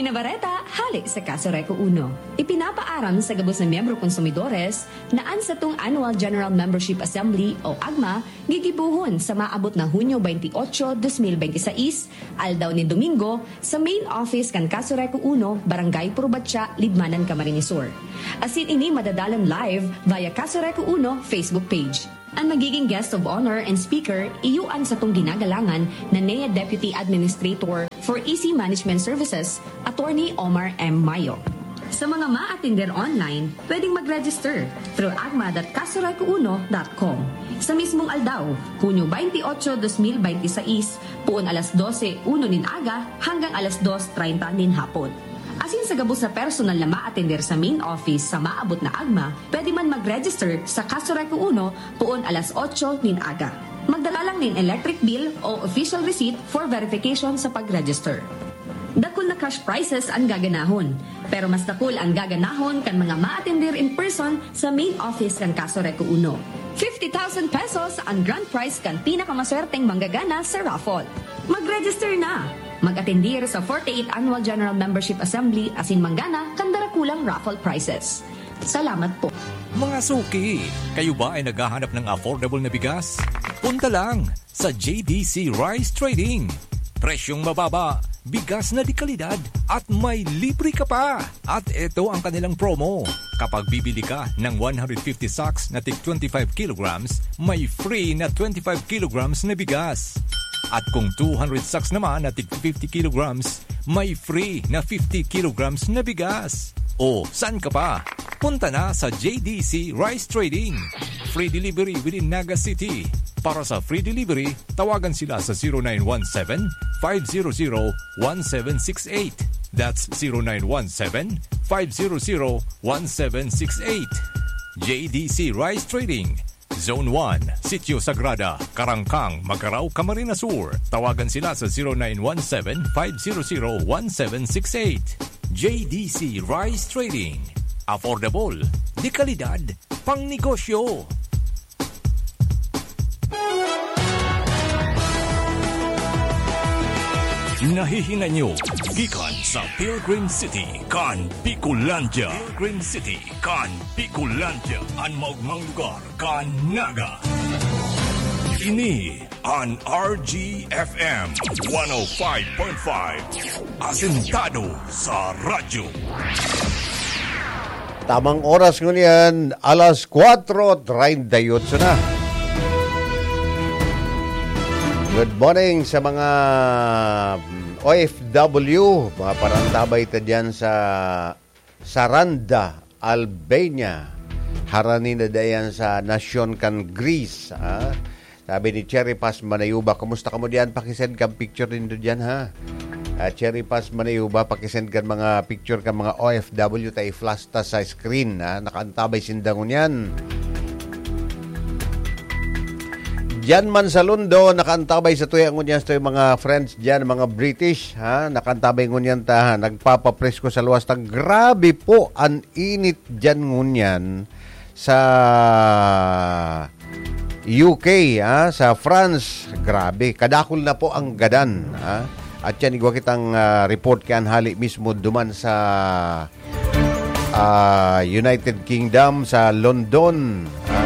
Navarrete, hali sa Kaso Reco 1. Ipinapaaram sa gabos na miyembro konsumidores na sa tung Annual General Membership Assembly o AGMA gigibuhon sa maabot na Hunyo 28, 2026, aldaw ni Domingo sa main office kan Kaso Reco 1, Barangay Purubatya, Libmanan, Camarines Sur. Asin ini madadalan live via Kaso Reco 1 Facebook page. Ang magiging guest of honor and speaker, iyuan sa tung ginagalangan na NEA Deputy Administrator for EC Management Services, Attorney Omar M. Mayo. Sa mga ma-attender online, pwedeng mag-register through agma.casoreco1.com. Sa mismong aldaw, Hunyo 28, 2026, puon alas 12:01 nin aga hanggang alas 2:30 nin hapon. Asin sa gabos na personal na ma-attender sa main office sa maabot na AGMA, pwede man mag-register sa Kaso Reco 1 puon alas 8 nin aga. Magdala lang nin electric bill o official receipt for verification sa pag-register. Dakul na cash prizes ang gaganahon, pero mas dakul ang gaganahon kan mga ma-attender in person sa main office kan Kaso Reco 1. 50,000 pesos ang grand prize kan pinakamaswerteng manggagana sa raffle. Mag-register na! Mag-attendir sa 48th Annual General Membership Assembly asin manggana kan darakulang raffle prizes. Salamat po. Mga suki, kayo ba ay naghahanap ng affordable na bigas? Punta lang sa JDC Rice Trading. Presyong mababa, bigas na di kalidad at may libre ka pa. At ito ang kanilang promo. Kapag bibili ka ng 150 sacks na tig 25 kilograms, may free na 25 kilograms na bigas. At kung 200 sacks naman na tig 50 kilograms, may free na 50 kilograms na bigas. O, saan ka pa? Punta na sa JDC Rice Trading. Free delivery within Naga City. Para sa free delivery, tawagan sila sa 0917-500-1768. That's 0917-500-1768. JDC Rice Trading. Zone 1, Sitio Sagrada, Karangkang, Macarao, Camarines Sur. Tawagan sila sa 0917-500-1768. JDC Rice Trading. Affordable, di kalidad, pang negosyo. Nahihinga nyo, gikan sa Pilgrim City, kan Bicolandia. Pilgrim City, kan Bicolandia. Ang maugmang lugar, kan Naga. Ini ang RGFM 105.5. Asentado sa radyo. Tamang oras ngunyan, alas 4:38 na. Good morning sa mga OFW, mga parantabay ta dyan sa Saranda, Albania. Haranin na dayan sa Nasyon kan Greece. Sabi ni Cherry Paz Manayuba, kamusta ka mo diyan? Pakisend kang picture din dyan, ha? Cherry Paz Manayuba, pakisend kan mga picture kan mga OFW tayo flash ta sa screen, ha? Nakaantabay sindangon yan. Diyan man sa Lundo, nakaantabay sa tuya ngunyan sa mga friends diyan, mga British, ha? Nakaantabay ngunyan ta, ha? Nagpapapresko sa luwas ta. Grabe po ang init diyan ngunyan sa UK, ha? Sa France. Grabe, kadakol na po ang gadan, ha? At yan, igwa kitang report kan hali mismo duman sa United Kingdom, sa London, ha?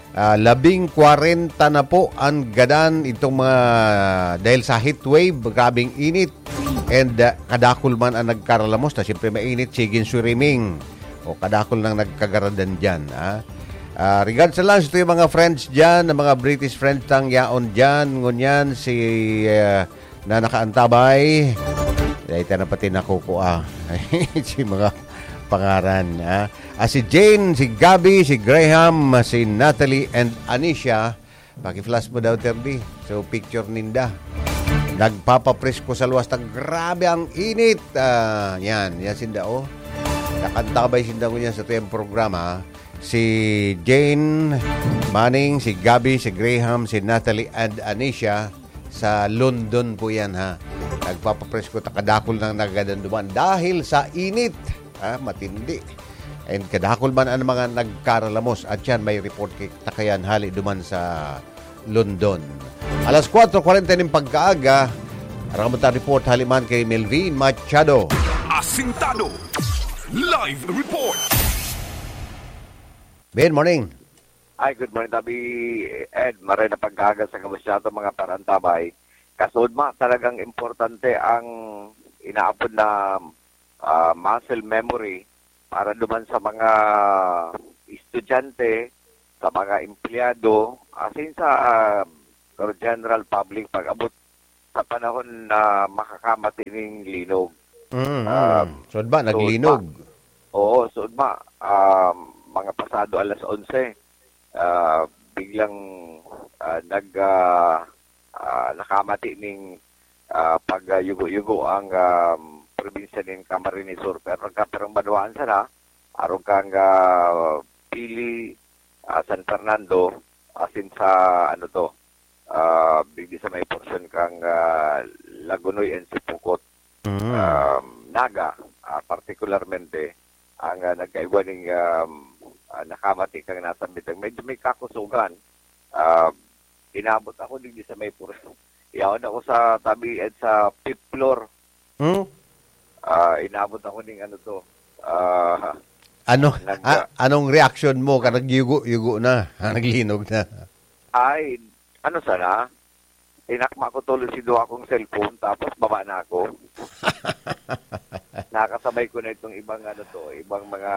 40 na po ang gadan itong mga dahil sa heat wave, grabing init. And kadakol man ang nagkaralamos na siyempre mainit, sigin swimming o kadakol nang nagkagaradan dyan. Regards sa lang ito yung mga friends dyan, mga British friends tang yaon dyan, ngunyan si na nakaantabay dahil na pati nakukuha si mga pangaran. Si Jane, si Gabby, si Graham, si Natalie, and Anisha. Paki-flash mo daw, Terdy. So, picture ninda. Nagpapapresko sa luwas. Grabe ang init. Yan sinda, oh. Nakantabay sinda ko yan sa tuyang programa. Si Jane Manning, si Gabby, si Graham, si Natalie, and Anisha. Sa London po yan, ha. Nagpapapresko, takadakol ng nagadanduman dahil sa init. Matindi. And kadakol man ang mga nagkaralamos at yan may report takayan hali duman sa London. Alas 4:40 ng pagkaaga, aramang report haliman kay Melvin Machado. Asintado. Live report. Ben, morning. Ay, good morning, Tabi Ed. Maray na pagkagas sa kamusyato mga parantabay. Kasudma, talagang importante ang inaapod na muscle memory para duman sa mga estudyante, sa mga empleyado, asin sa general public pag-abot sa panahon na makakamati ng linog. Sudma, naglinog. Oo, sudma. Mga pasado alas 11, biglang nakamati ning pag-yugo-yugo ang probinsya ng Camarines Sur. Pero nagkaperang manuaan sana, aron kang Pili, San Fernando, asin sa bigdi sa may portion kang Lagunoy and Sipukot. Naga, particularmente, ang nagkaiba ng nakamati kang nasa bitang. Medyo may kakusugan. Inabot ako digdi sa may portion. Iyawan ako sa tabi at sa 5th floor. Inabot ako ng anong reaction mo ka nagyugo na, naglinog na? Ay, sana? Tinakma ko tuloy si do akong cellphone, tapos baba na ako. Nakasabay ko na itong ibang ibang mga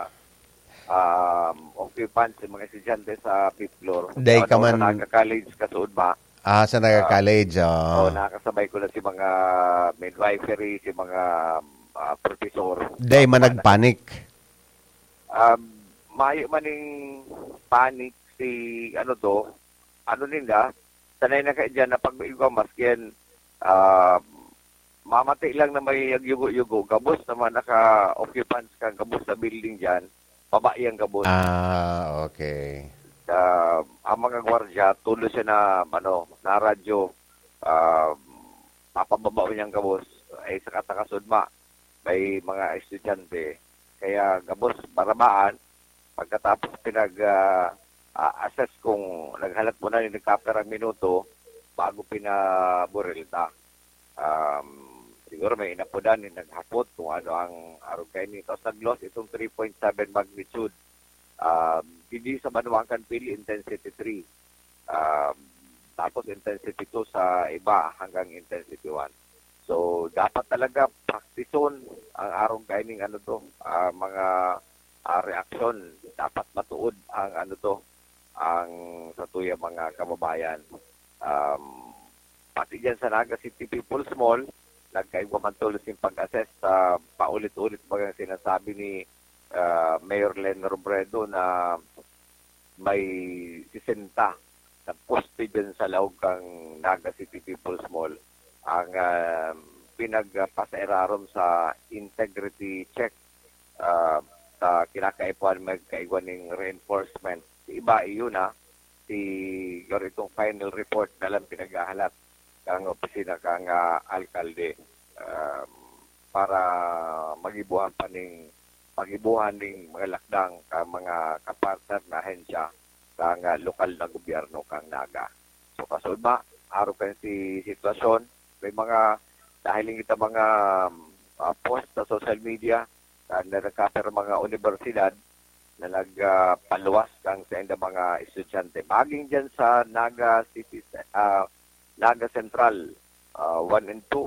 occupants, mga estudyante sa 5th floor. Day ka man. Sa nagka-college kasuod ba? Sa nagka-college. Nakasabay ko na si mga midwifery, si mga professor. Day man nagpanik. Mayo maning panic si nila, sanay na kayo dyan na pag-iwa maskyan, mamati lang na may yugo-yugo, gabos naman naka-occupants kang gabos sa building dyan, babae ang gabos. Okay. Ang mga gwardya, tulo siya na radyo, papababa niyang gabos, ay sa katakasudma, may mga estudyante, kaya gabos, barabaan, pagkatapos assess kung naghalat mo na yung nagkaperang minuto bago pinaburilta. Siguro may inapudan yung naghapot kung ano ang araw kayo nito. Tapos nag-loss itong 3.7 magnitude. Hindi sa Manuangkan Pili, intensity 3. Tapos intensity 2 sa iba hanggang intensity 1. So, dapat talaga praktison ang araw kayo ng mga reaksyon. Dapat matuod ang ang sa tuya mga kababayan. Pati dyan sa Naga City People's Mall, nagkaiba man tulos yung pag-assess sa paulit-ulit mga sinasabi ni Mayor Len Robredo na may 60 na poste dyan sa loob kang Naga City People's Mall ang pinagpasairarom sa integrity check sa kinakaipuan magkaiwan ng reinforcement. Iba iyon si itong final report na lang pinaghahalat kang opisina kang alkalde para magibuhan ng mga lakdang kang mga kapartner na ahensya kang lokal na gobyerno kang Naga. So kasunod ba, araw kayo si sitwasyon, may mga dahil kita mga post sa social media na nagkaper mga universidad na nagpaluwas kang sa mga estudyante. Maging dyan sa Naga City, Naga Central 1 and 2,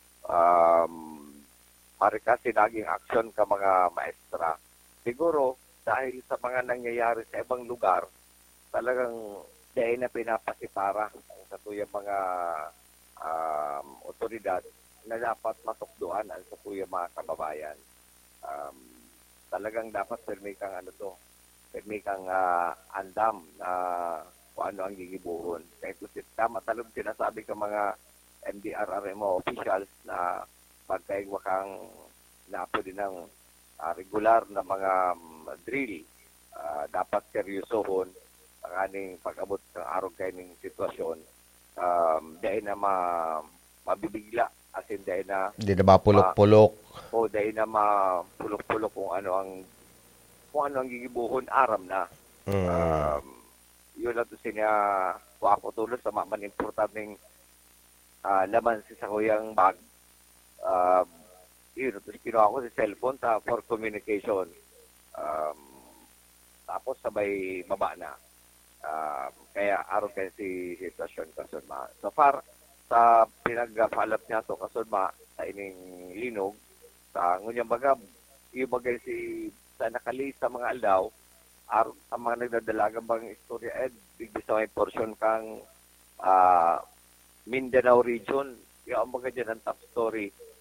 marikasi naging aksyon ka mga maestra. Siguro, dahil sa mga nangyayari sa ibang lugar, talagang dahil na pinapasipara sa tuyang mga otoridad na dapat matukduan ang sa tuyang mga kababayan. Talagang dapat firme kang firme kang andam na kung ano ang gigibuhon. Kahit tama talagang sinasabi ka mga MDRRMO officials na pagkaigwa kang napo din ng regular na mga drill, dapat seryosohon ang aning pag-abot ng araw kayo ng sitwasyon. Dahil na mabibigla, as in dahil na hindi na ba pulok-pulok? O dahil na mapulok-pulok kung ano ang gigibuhon aram na. Yun lang to siya ako tulos sa maman importanteng laman sa kuyang bag. yun, tapos kinuha ko sa cellphone for communication. Tapos sabay baba na. Kaya aron kayo si sitwasyon kasunma. So far, sa pinag-follow up niya to kasunma, sa ining linog, sa ngunyang baga, yung bagay sa nakali sa mga aldaw, aron ang mga nagdadalagang bang istorya, bigis sa may portion kang Mindanao region. Yung baga dyan ang top story